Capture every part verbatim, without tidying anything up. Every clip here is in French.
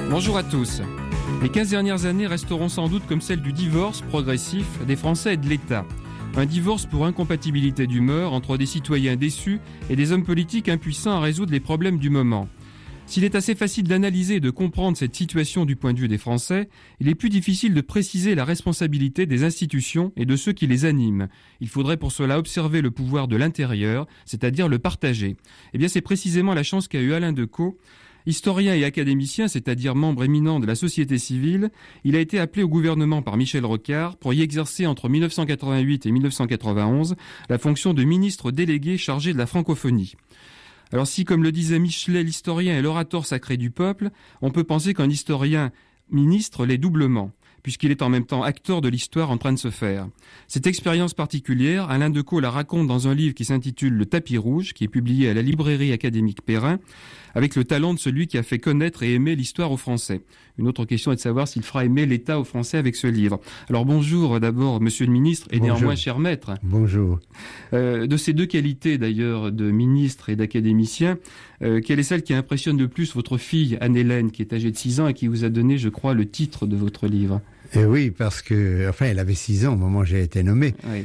Bonjour à tous. Les quinze dernières années resteront sans doute comme celles du divorce progressif des Français et de l'État. Un divorce pour incompatibilité d'humeur entre des citoyens déçus et des hommes politiques impuissants à résoudre les problèmes du moment. S'il est assez facile d'analyser et de comprendre cette situation du point de vue des Français, il est plus difficile de préciser la responsabilité des institutions et de ceux qui les animent. Il faudrait pour cela observer le pouvoir de l'intérieur, c'est-à-dire le partager. Eh bien, c'est précisément la chance qu'a eu Alain Decaux. Historien et académicien, c'est-à-dire membre éminent de la société civile, il a été appelé au gouvernement par Michel Rocard pour y exercer entre mille neuf cent quatre-vingt-huit et mille neuf cent quatre-vingt-onze la fonction de ministre délégué chargé de la francophonie. Alors si, comme le disait Michelet, l'historien est l'orateur sacré du peuple, on peut penser qu'un historien ministre l'est doublement, puisqu'il est en même temps acteur de l'histoire en train de se faire. Cette expérience particulière, Alain Decaux la raconte dans un livre qui s'intitule « Le tapis rouge », qui est publié à la librairie académique Perrin, avec le talent de celui qui a fait connaître et aimer l'histoire aux Français. Une autre question est de savoir s'il fera aimer l'État aux Français avec ce livre. Alors bonjour d'abord, monsieur le ministre, et bonjour. Néanmoins cher maître. Bonjour. Euh, de ces deux qualités d'ailleurs, de ministre et d'académicien, euh, quelle est celle qui impressionne le plus votre fille Anne-Hélène, qui est âgée de six ans et qui vous a donné, je crois, le titre de votre livre ? Et oui, parce que, enfin, elle avait six ans au moment où j'ai été nommé. Oui.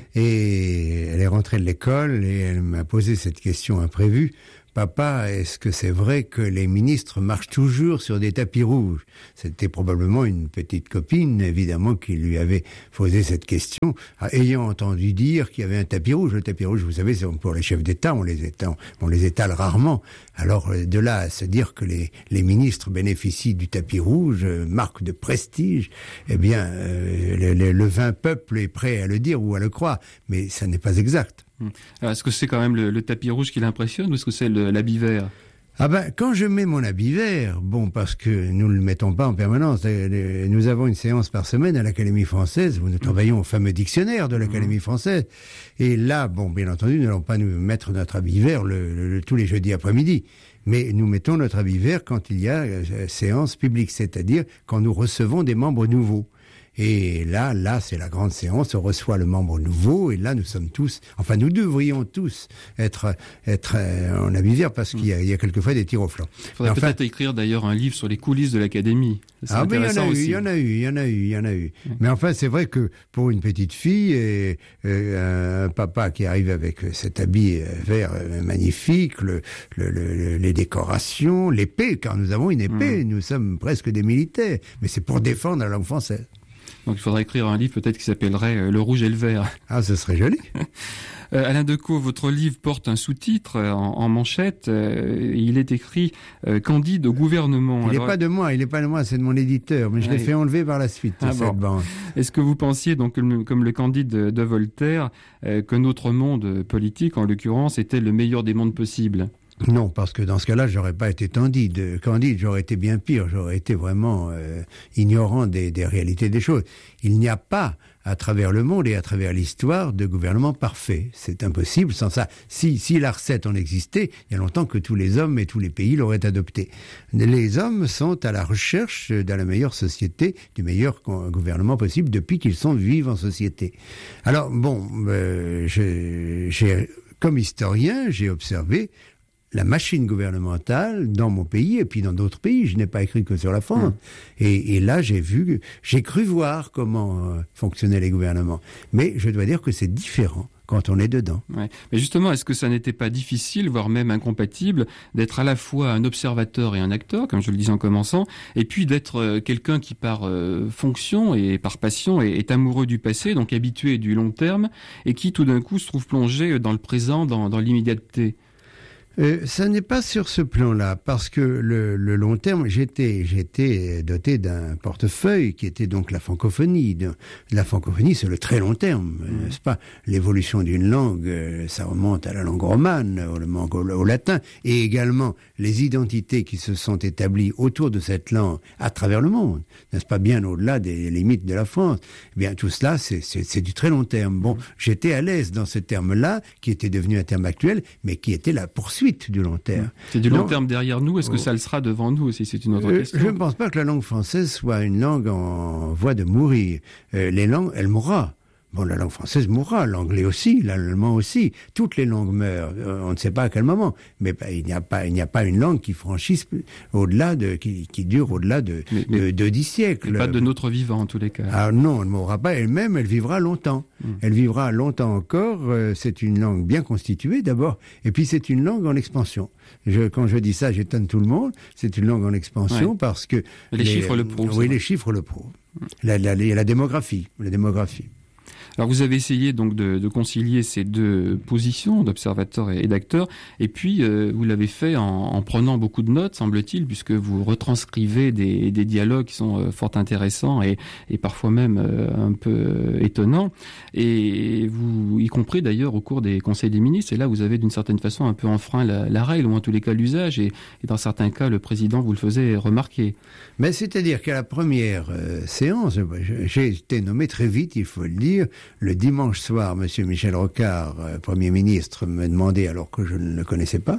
Et elle est rentrée de l'école et elle m'a posé cette question imprévue. Papa, est-ce que c'est vrai que les ministres marchent toujours sur des tapis rouges ? C'était probablement une petite copine, évidemment, qui lui avait posé cette question, ayant entendu dire qu'il y avait un tapis rouge. Le tapis rouge, vous savez, c'est pour les chefs d'État, on les étale, on les étale rarement. Alors, de là à se dire que les, les ministres bénéficient du tapis rouge, marque de prestige, eh bien, euh, le, le, le vain peuple est prêt à le dire ou à le croire, mais ça n'est pas exact. Alors, est-ce que c'est quand même le, le tapis rouge qui l'impressionne ou est-ce que c'est le, l'habit vert ? Ah ben, quand je mets mon habit vert, bon, parce que nous ne le mettons pas en permanence, nous avons une séance par semaine à l'Académie française où nous travaillons au fameux dictionnaire de l'Académie française. Et là, bon, bien entendu, nous n'allons pas nous mettre notre habit vert le, le, le, tous les jeudis après-midi. Mais nous mettons notre habit vert quand il y a euh, séance publique, c'est-à-dire quand nous recevons des membres nouveaux. Et là, là, c'est la grande séance, on reçoit le membre nouveau, et là, nous sommes tous, enfin, nous devrions tous être, être euh, en habit vert, parce qu'il y a, il y a quelquefois des tirs au flanc. Il faudrait enfin, peut-être écrire d'ailleurs un livre sur les coulisses de l'Académie. C'est ah, mais il y en a eu, aussi. il y en a eu, il y en a eu, il y en a eu. Oui. Mais enfin, c'est vrai que pour une petite fille, et, et un papa qui arrive avec cet habit vert magnifique, le, le, le, les décorations, l'épée, car nous avons une épée, mmh. nous sommes presque des militaires, mais c'est pour défendre la langue française. Donc il faudrait écrire un livre peut-être qui s'appellerait euh, « Le rouge et le vert ». Ah, ce serait joli. euh, Alain Decaux, votre livre porte un sous-titre euh, en, en manchette. Euh, il est écrit euh, « Candide au gouvernement ». Il n'est Alors... pas de moi, il n'est pas de moi, c'est de mon éditeur, mais je ouais. l'ai fait enlever par la suite, ah, cette bon. bande. Est-ce que vous pensiez, donc, comme, comme le Candide de, de Voltaire, euh, que notre monde politique, en l'occurrence, était le meilleur des mondes possibles ? Non, parce que dans ce cas-là, j'aurais pas été candide. Candide, j'aurais été bien pire. J'aurais été vraiment euh, ignorant des, des réalités des choses. Il n'y a pas, à travers le monde et à travers l'histoire, de gouvernement parfait. C'est impossible. Sans ça, si, si la recette en existait, il y a longtemps que tous les hommes et tous les pays l'auraient adopté. Les hommes sont à la recherche de la meilleure société, du meilleur gouvernement possible depuis qu'ils sont vivants en société. Alors, bon, euh, je, j'ai, comme historien, j'ai observé la machine gouvernementale dans mon pays et puis dans d'autres pays. Je n'ai pas écrit que sur la France. Mmh. Et, et là, j'ai vu, j'ai cru voir comment euh, fonctionnaient les gouvernements. Mais je dois dire que c'est différent quand on est dedans. Ouais. Mais justement, est-ce que ça n'était pas difficile, voire même incompatible, d'être à la fois un observateur et un acteur, comme je le disais en commençant, et puis d'être euh, quelqu'un qui, par euh, fonction et par passion, est, est amoureux du passé, donc habitué du long terme, et qui tout d'un coup se trouve plongé dans le présent, dans, dans l'immédiateté ? Euh, ça n'est pas sur ce plan-là, parce que le, le long terme, j'étais, j'étais doté d'un portefeuille qui était donc la francophonie. De, la francophonie, c'est le très long terme, mmh. n'est-ce pas ? L'évolution d'une langue, ça remonte à la langue romane, au, au, au latin, et également les identités qui se sont établies autour de cette langue à travers le monde, n'est-ce pas ? Bien au-delà des limites de la France. Eh bien, tout cela, c'est, c'est, c'est du très long terme. Bon, j'étais à l'aise dans ce terme-là, qui était devenu un terme actuel, mais qui était la poursuite du long terme. C'est du long non, terme derrière nous, est-ce que ça le sera devant nous aussi ? C'est une autre euh, question. Je ne pense pas que la langue française soit une langue en voie de mourir. Euh, les langues, elle mourra. bon, la langue française mourra, l'anglais aussi, l'allemand aussi, toutes les langues meurent. On ne sait pas à quel moment, mais bah, il n'y a pas, il n'y a pas une langue qui franchisse au-delà de, qui, qui dure au-delà de, mais, de, de dix siècles. Mais pas de notre vivant en tous les cas. Ah non, elle ne mourra pas elle-même, elle vivra longtemps. Mmh. Elle vivra longtemps encore. Euh, c'est une langue bien constituée d'abord, et puis c'est une langue en expansion. Je, quand je dis ça, j'étonne tout le monde. C'est une langue en expansion ouais. parce que les, les chiffres le prouvent. Oui, les chiffres le prouvent. La, la, la, la démographie, la démographie. Alors vous avez essayé donc de, de concilier ces deux positions d'observateur et, et d'acteur, et puis euh, vous l'avez fait en, en prenant beaucoup de notes, semble-t-il, puisque vous retranscrivez des, des dialogues qui sont euh, fort intéressants et, et parfois même euh, un peu euh, étonnants, et vous, y compris d'ailleurs au cours des conseils des ministres, et là vous avez d'une certaine façon un peu enfreint la, la règle, ou en tous les cas l'usage, et, et dans certains cas le président vous le faisait remarquer. Mais c'est-à-dire qu'à la première euh, séance, j'ai été nommé très vite, il faut le dire. Le dimanche soir, M. Michel Rocard, euh, Premier ministre, me demandait, alors que je ne le connaissais pas,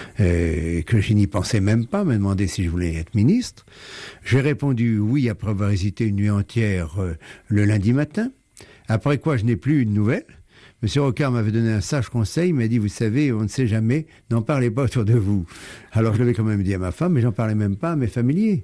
euh, que je n'y pensais même pas, me demandait si je voulais être ministre. J'ai répondu oui après avoir hésité une nuit entière euh, le lundi matin, après quoi je n'ai plus eu de nouvelles. M. Rocard m'avait donné un sage conseil, il m'a dit, vous savez, on ne sait jamais, n'en parlez pas autour de vous. Alors je l'avais quand même dit à ma femme, mais j'en parlais même pas à mes familiers.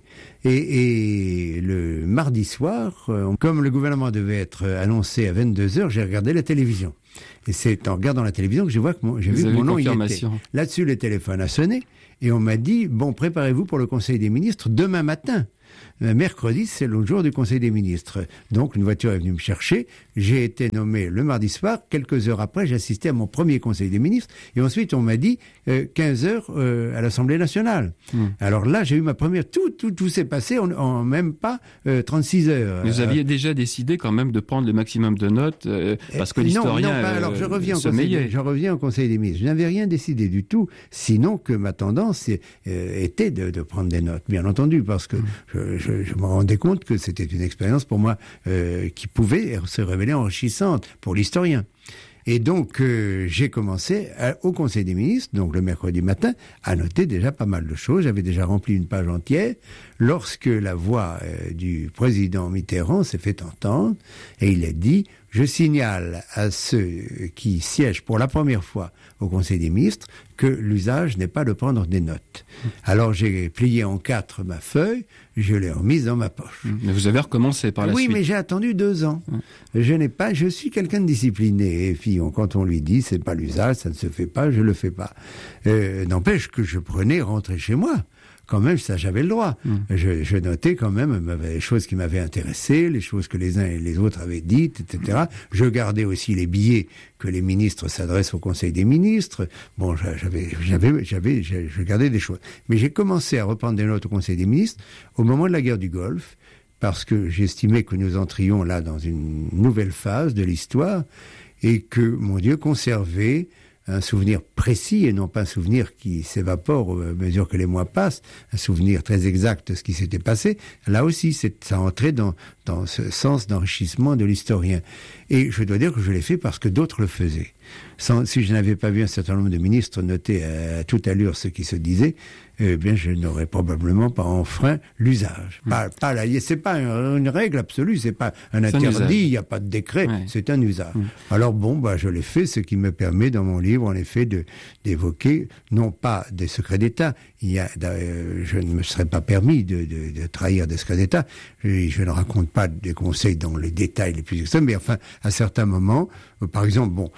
Et, et le mardi soir, euh, comme le gouvernement devait être annoncé à vingt-deux heures, j'ai regardé la télévision. Et c'est en regardant la télévision que je vois que mon, j'ai vu que mon nom y était. Là-dessus, le téléphone a sonné et on m'a dit, bon, préparez-vous pour le Conseil des ministres demain matin. Mercredi, c'est le jour du Conseil des ministres. Donc, une voiture est venue me chercher. J'ai été nommé le mardi soir. Quelques heures après, j'ai assisté à mon premier Conseil des ministres. Et ensuite, on m'a dit euh, quinze heures euh, à l'Assemblée nationale. Mmh. Alors là, j'ai eu ma première... Tout, tout, tout s'est passé en, en même pas euh, trente-six heures. Vous aviez euh, déjà décidé quand même de prendre le maximum de notes euh, parce que l'historien... Non, non, pas, alors je reviens, au conseil, je reviens au Conseil des ministres. Je n'avais rien décidé du tout, sinon que ma tendance euh, était de, de prendre des notes, bien entendu, parce que mmh. je, je Je, je me rendais compte que c'était une expérience pour moi euh, qui pouvait se révéler enrichissante pour l'historien. Et donc, euh, j'ai commencé à, au Conseil des ministres, donc le mercredi matin, à noter déjà pas mal de choses. J'avais déjà rempli une page entière lorsque la voix euh, du président Mitterrand s'est fait entendre et il a dit « Je signale à ceux qui siègent pour la première fois au Conseil des ministres que l'usage n'est pas de prendre des notes. » Alors j'ai plié en quatre ma feuille, je l'ai remise dans ma poche. Mais vous avez recommencé par la oui, suite. Oui, mais j'ai attendu deux ans. Hum. Je n'ai pas, je suis quelqu'un de discipliné. Et puis on, quand on lui dit c'est pas l'usage, ça ne se fait pas, je le fais pas. Euh, n'empêche que je prenais rentrer chez moi. Quand même, ça, j'avais le droit. Mmh. Je, je notais quand même les choses qui m'avaient intéressé, les choses que les uns et les autres avaient dites, et cetera. Je gardais aussi les billets que les ministres s'adressent au Conseil des ministres. Bon, j'avais, j'avais, j'avais, je gardais des choses. Mais j'ai commencé à reprendre des notes au Conseil des ministres au moment de la guerre du Golfe, parce que j'estimais que nous entrions là dans une nouvelle phase de l'histoire et que, mon Dieu, conserver un souvenir précis et non pas un souvenir qui s'évapore à mesure que les mois passent, un souvenir très exact de ce qui s'était passé. Là aussi, c'est, ça entrait dans, dans ce sens d'enrichissement de l'historien. Et je dois dire que je l'ai fait parce que d'autres le faisaient. Sans, si je n'avais pas vu un certain nombre de ministres noter à, à toute allure ce qui se disait, eh bien, je n'aurais probablement pas enfreint l'usage. Mmh. Pas, pas là, c'est pas une, une règle absolue, c'est pas un c'est interdit, il n'y a pas de décret, ouais. C'est un usage. Mmh. Alors bon, bah, je l'ai fait, ce qui me permet dans mon livre, en effet, de, d'évoquer, non pas des secrets d'État, il y a, euh, je ne me serais pas permis de, de, de trahir des secrets d'État, je, je ne raconte pas des conseils dans les détails les plus extrêmes, mais enfin, à certains moments, euh, par exemple, bon,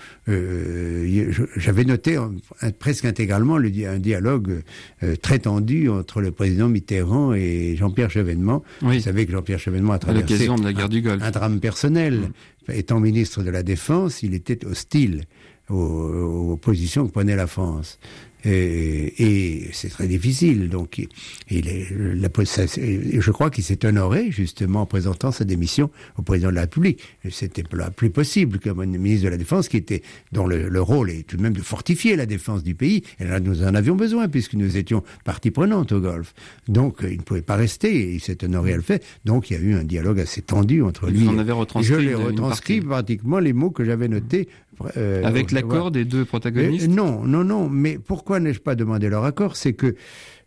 euh, je, j'avais noté un, un, presque intégralement le, un dialogue euh, très tendu entre le président Mitterrand et Jean-Pierre Chevènement. Oui. Vous savez que Jean-Pierre Chevènement a traversé à l'occasion de la guerre du Golfe. Un, un drame personnel. Mmh. Étant ministre de la Défense, il était hostile aux, aux positions que prenait la France. Et, et c'est très difficile. Donc, il est, la, je crois qu'il s'est honoré justement en présentant sa démission au président de la République. C'était la plus possible comme ministre de la Défense, qui était dont le, le rôle est tout de même de fortifier la défense du pays. Et là, nous en avions besoin puisque nous étions partie prenante au Golfe. Donc, il ne pouvait pas rester. Et il s'est honoré à le faire. Donc, il y a eu un dialogue assez tendu entre et lui. Vous en avez retranscrit. Je l'ai retranscrit pratiquement les mots que j'avais notés. Euh, Avec l'accord voilà. des deux protagonistes. euh, Non, non, non. Mais pourquoi n'ai-je pas demandé leur accord? C'est que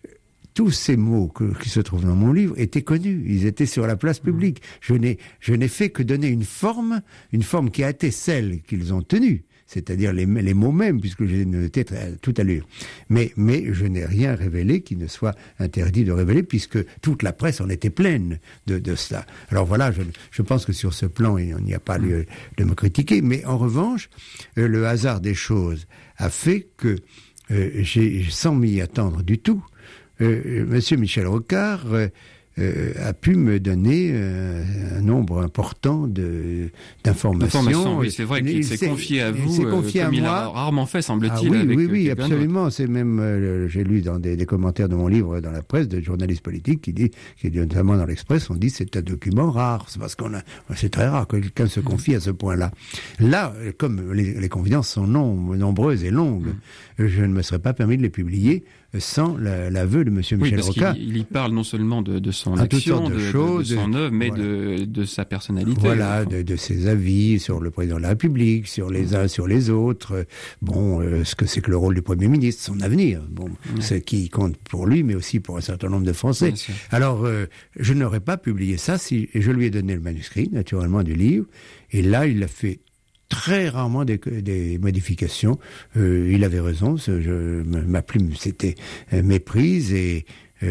tous ces mots que, qui se trouvent dans mon livre étaient connus, ils étaient sur la place publique. Je n'ai, je n'ai fait que donner une forme, une forme qui a été celle qu'ils ont tenue, c'est-à-dire les, les mots mêmes, puisque j'ai noté tout à l'heure. Mais, mais je n'ai rien révélé qui ne soit interdit de révéler, puisque toute la presse en était pleine de, de cela. Alors voilà, je, je pense que sur ce plan, il n'y a pas lieu de me critiquer, mais en revanche, euh, le hasard des choses a fait que, euh, j'ai, sans m'y attendre du tout, euh, Monsieur Michel Rocard euh, Euh, a pu me donner euh, un nombre important de, d'informations. D'informations, oui, c'est vrai qu'il s'est confié à vous, confié euh, comme à il moi. a rarement fait, semble-t-il. Ah oui, avec oui, oui, quelqu'un absolument. d'autre. C'est même, euh, j'ai lu dans des, des commentaires de mon livre dans la presse, de journalistes politiques qui dit, qui dit notamment dans l'Express, on dit c'est un document rare. C'est parce qu'on a, c'est très rare que quelqu'un se confie à ce point-là. Là, comme les, les confidences sont nom, nombreuses et longues, mmh. je ne me serais pas permis de les publier sans la, l'aveu de Monsieur Michel oui, parce Rocard. Il, il y parle non seulement de, de son à action, de, de, choses, de, de son œuvre, mais voilà. de, de sa personnalité. Voilà, de, de ses avis sur le président de la République, sur les uns, sur les autres. Bon, euh, ce que c'est que le rôle du Premier ministre, son avenir. Bon, ouais. Ce qui compte pour lui, mais aussi pour un certain nombre de Français. Alors, euh, je n'aurais pas publié ça si et je lui ai donné le manuscrit, naturellement, du livre. Et là, il a fait très rarement des, des modifications. Euh, il avait raison. Je, ma plume s'était méprise et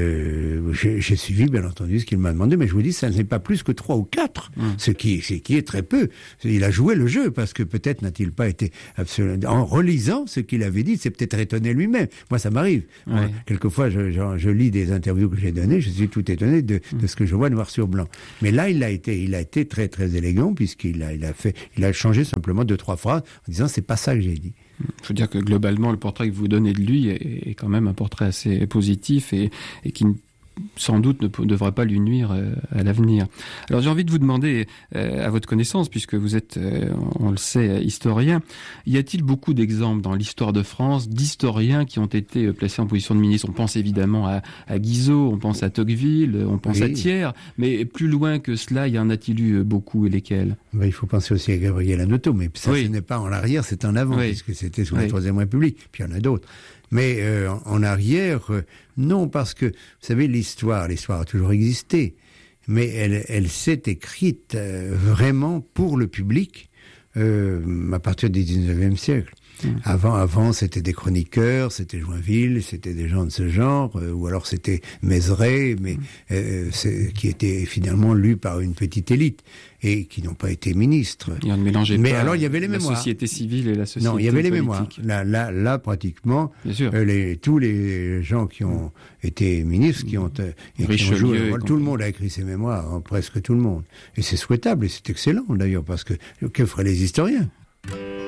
Euh, j'ai, j'ai suivi, bien entendu, ce qu'il m'a demandé, mais je vous dis, ça n'est pas plus que trois ou quatre, mmh. ce qui, ce qui est très peu. Il a joué le jeu, parce que peut-être n'a-t-il pas été absolument... En relisant ce qu'il avait dit, c'est peut-être étonné lui-même. Moi, ça m'arrive. Ouais. Moi, quelquefois, je, je, je lis des interviews que j'ai données, je suis tout étonné de, mmh. de ce que je vois noir sur blanc. Mais là, il a été, il a été très, très élégant, puisqu'il a, il a fait, il a changé simplement deux, trois phrases, en disant, c'est pas ça que j'ai dit. Il faut dire que globalement, le portrait que vous donnez de lui est, est quand même un portrait assez positif et, et qui sans doute ne devrait pas lui nuire euh, à l'avenir. Alors j'ai envie de vous demander, euh, à votre connaissance, puisque vous êtes, euh, on le sait, historien, y a-t-il beaucoup d'exemples dans l'histoire de France d'historiens qui ont été euh, placés en position de ministre? On pense évidemment à, à Guizot, on pense à Tocqueville, on pense oui. à Thiers, mais plus loin que cela, y en a-t-il eu beaucoup et lesquels? Ben, il faut penser aussi à Gabriel Hanoteau, mais ça oui. ce n'est pas en arrière, c'est en avant, oui. puisque c'était sous oui. la Troisième République, puis il y en a d'autres. Mais euh, en arrière, euh, non, parce que, vous savez, l'histoire, l'histoire a toujours existé, mais elle, elle s'est écrite euh, vraiment pour le public euh, à partir du dix-neuvième siècle. Mmh. Avant, avant, c'était des chroniqueurs, c'était Joinville, c'était des gens de ce genre, euh, ou alors c'était Mézeray, mais mmh. euh, c'est, qui étaient finalement lus par une petite élite et qui n'ont pas été ministres. Il y a un mélange. Mais alors il y avait les la mémoires. La société civile et la société politique. Non, il y avait les politique. mémoires. Là, là, là, pratiquement, euh, les, tous les gens qui ont mmh. été ministres, qui ont, euh, et qui ont joué, tout le monde a écrit ses mémoires, hein, presque tout le monde. Et c'est souhaitable et c'est excellent d'ailleurs, parce que que feraient les historiens?